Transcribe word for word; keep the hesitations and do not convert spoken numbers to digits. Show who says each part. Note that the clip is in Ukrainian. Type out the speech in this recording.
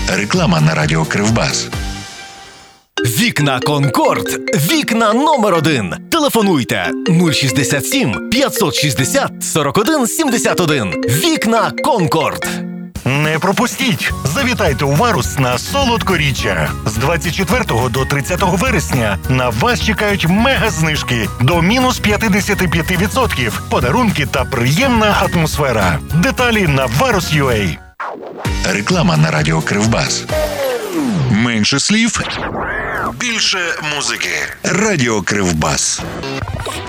Speaker 1: Реклама на радіо Кривбас.
Speaker 2: Вікна Конкорд. Вікна номер один. Телефонуйте нуль шістдесят сім п'ятсот шістдесят сорок один сімдесят один. Вікна Конкорд.
Speaker 3: Не пропустіть! Завітайте у Варус на солодкоріччя. З двадцять четвертого до тридцятого вересня на вас чекають мега-знижки до мінус п'ятдесят п'ять відсотків, подарунки та приємна атмосфера. Деталі на варус крапка ю а.
Speaker 1: Реклама на радіо Кривбас. Менше слів, більше музики. Радіо Кривбас.